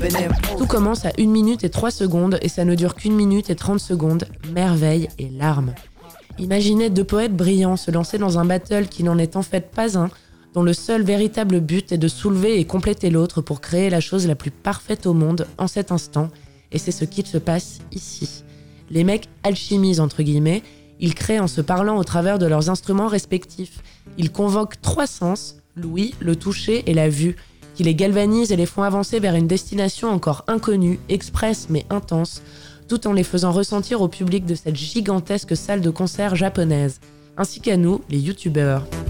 Tout commence à 1 minute et 3 secondes et ça ne dure qu'1 minute et 30 secondes. Merveille et larmes. Imaginez 2 poètes brillants se lancer dans un battle qui n'en est en fait pas un, dont le seul véritable but est de soulever et compléter l'autre pour créer la chose la plus parfaite au monde en cet instant. Et c'est ce qui se passe ici. Les mecs alchimisent entre guillemets, ils créent en se parlant au travers de leurs instruments respectifs. Ils convoquent 3 sens, l'ouïe, le toucher et la vue, qui les galvanisent et les font avancer vers une destination encore inconnue, express mais intense, tout en les faisant ressentir au public de cette gigantesque salle de concert japonaise, ainsi qu'à nous, les youtubeurs.